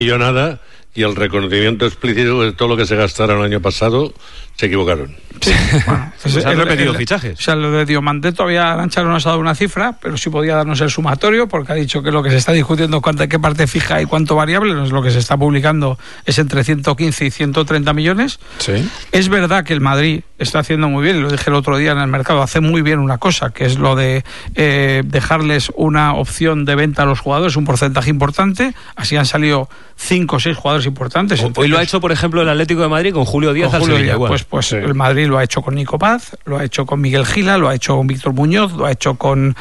millonada y el reconocimiento explícito de todo lo que se gastaron el año pasado, se equivocaron. Sí, bueno, se han repetido fichajes. O sea, lo de Diomandé todavía Arantxa no nos ha dado una cifra, pero sí podía darnos el sumatorio, porque ha dicho que lo que se está discutiendo qué parte fija y cuánto variable, no es lo que se está publicando, es entre 115 y 130 millones. Sí. Es verdad que el Madrid está haciendo muy bien, y lo dije el otro día en el mercado, hace muy bien una cosa, que es lo de dejarles una opción de venta a los jugadores, un porcentaje importante. Así han salido 5 o 6 jugadores importantes. Hoy lo ha hecho, por ejemplo, el Atlético de Madrid con Julio Díaz al Sevilla. Pues sí. El Madrid lo ha hecho con Nico Paz, lo ha hecho con Miguel Gila, lo ha hecho con Víctor Muñoz, lo ha hecho con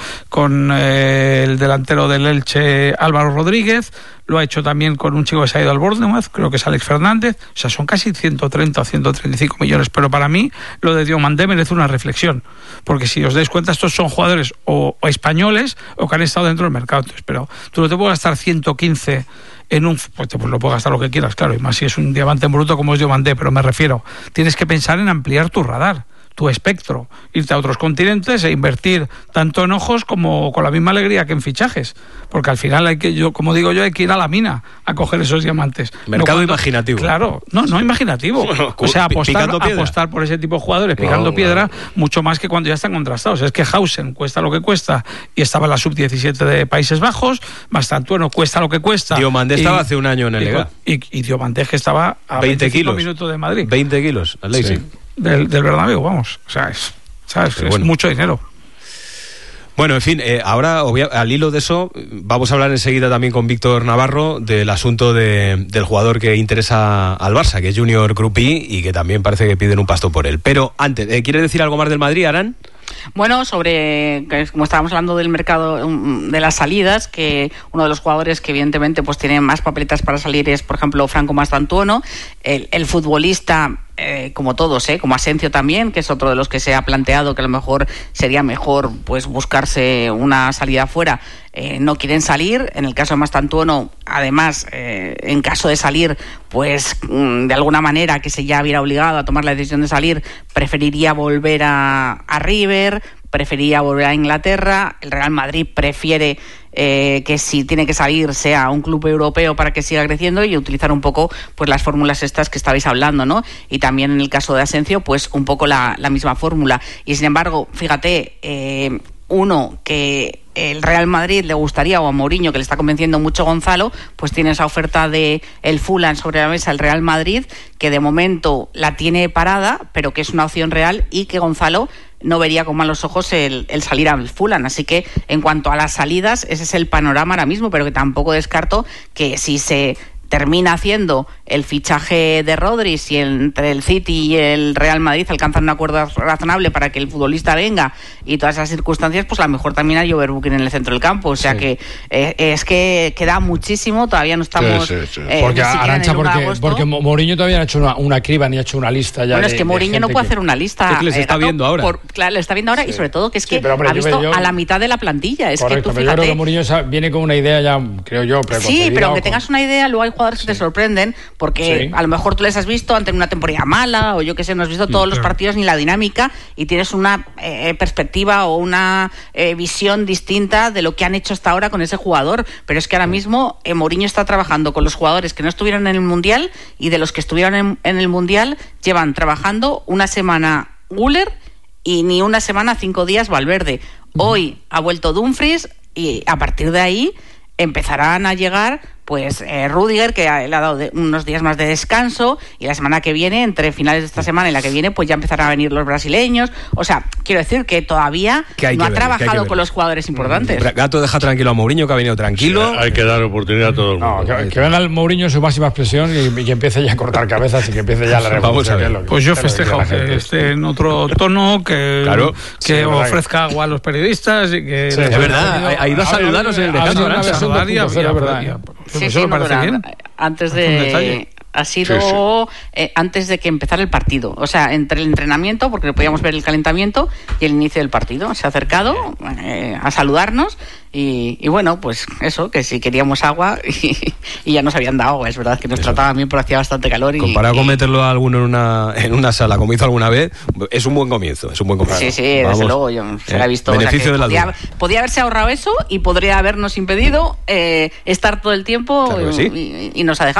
el delantero del Elche, Álvaro Rodríguez, lo ha hecho también con un chico que se ha ido al Bournemouth, creo que es Alex Fernández. O sea, son casi 130 o 135 millones, pero para mí lo de Diomandé merece una reflexión, porque si os dais cuenta, estos son jugadores o españoles o que han estado dentro del mercado. Entonces, pero tú no te puedes gastar 115 en un... Pues lo puedes gastar lo que quieras, claro, y más si es un diamante en bruto como es Diomandé, pero me refiero, tienes que pensar en ampliar tu radar, tu espectro, irte a otros continentes e invertir tanto en ojos como con la misma alegría que en fichajes, porque al final hay que ir a la mina a coger esos diamantes. Mercado imaginativo. Claro, no imaginativo. Bueno, o sea, apostar por ese tipo de jugadores picando piedra, mucho más que cuando ya están contrastados. Es que Hausen cuesta lo que cuesta y estaba en la sub-17 de Países Bajos, Mastantuono cuesta lo que cuesta. Diomandé estaba hace un año en el Lega. Y Diomandé que estaba a 20 kilos. minutos de Madrid. 20 kilos, al Leipzig. Sí. Del Bernabéu, vamos. O sea, es mucho dinero. Bueno, en fin, ahora al hilo de eso vamos a hablar enseguida también con Víctor Navarro del asunto del jugador que interesa al Barça, que es Junior Krupi, y que también parece que piden un pasto por él. Pero antes, ¿quieres decir algo más del Madrid, Aran? Bueno, como estábamos hablando del mercado de las salidas, que uno de los jugadores que evidentemente pues tiene más papeletas para salir es, por ejemplo, Franco Mastantuono, el futbolista, como todos, como Asensio también, que es otro de los que se ha planteado que a lo mejor sería mejor pues buscarse una salida fuera. No quieren salir. En el caso de Mastantuono, además, en caso de salir, pues de alguna manera que se ya hubiera obligado a tomar la decisión de salir, preferiría volver a River, preferiría volver a Inglaterra. El Real Madrid prefiere que si tiene que salir sea un club europeo para que siga creciendo, y utilizar un poco pues las fórmulas estas que estabais hablando, ¿no? Y también en el caso de Asensio, pues un poco la misma fórmula. Y sin embargo, fíjate, uno que el Real Madrid le gustaría, o a Mourinho, que le está convenciendo mucho Gonzalo, pues tiene esa oferta de el Fulham sobre la mesa, el Real Madrid, que de momento la tiene parada, pero que es una opción real, y que Gonzalo no vería con malos ojos el salir al Fulham. Así que en cuanto a las salidas, ese es el panorama ahora mismo, pero que tampoco descarto que si se termina haciendo el fichaje de Rodri, si entre el City y el Real Madrid alcanzan un acuerdo razonable para que el futbolista venga y todas esas circunstancias, pues a lo mejor también hay overbooking en el centro del campo. O sea que es que queda muchísimo, todavía no estamos... Porque Arantxa, porque Mourinho todavía no ha hecho una criba ni ha hecho una lista ya. Bueno, es que Mourinho no puede hacer una lista. Es que les está viendo ahora. Claro, le está viendo ahora, y sobre todo que es que ha visto a la mitad de la plantilla. Es correcto, que tú pero yo creo que Mourinho viene con una idea ya, creo yo, preconcebida. Sí, pero aunque tengas una idea, luego hay jugadores que te sorprenden, porque a lo mejor tú les has visto ante una temporada mala, o yo que sé, no has visto todos los partidos ni la dinámica, y tienes una perspectiva o una visión distinta de lo que han hecho hasta ahora con ese jugador. Pero es que ahora mismo Mourinho está trabajando con los jugadores que no estuvieron en el Mundial, y de los que estuvieron en el Mundial llevan trabajando una semana Güler y ni una semana, 5 días Valverde. Hoy ha vuelto Dumfries, y a partir de ahí empezarán a llegar pues Rüdiger, que le ha dado unos días más de descanso, y la semana que viene, entre finales de esta semana y la que viene, pues ya empezarán a venir los brasileños. O sea, quiero decir que todavía no ha trabajado con los jugadores importantes. Gato, deja tranquilo a Mourinho, que ha venido tranquilo. Sí, hay que dar oportunidad a todo el mundo. Que venga el Mourinho en su máxima expresión y que empiece ya a cortar cabezas y que empiece ya la revolución. Vamos a ver. Pues yo festejo que esté en otro tono, que ofrezca agua a los periodistas y que... Sí, es verdad, ha ido a saludaros en el descanso. Sí, eso me parece bien. Antes de ha sido antes de que empezara el partido. O sea, entre el entrenamiento, porque podíamos ver el calentamiento, y el inicio del partido. Se ha acercado a saludarnos y bueno, pues eso, que si queríamos agua y ya nos habían dado agua. Es verdad que nos trataban bien porque hacía bastante calor. Comparado con meterlo a alguno en una sala, como hizo alguna vez, es un buen comienzo. Sí, sí, desde luego, yo se la he visto. Beneficio de la duda. Podía haberse ahorrado eso y podría habernos impedido estar todo el tiempo, claro que sí. y nos ha dejado.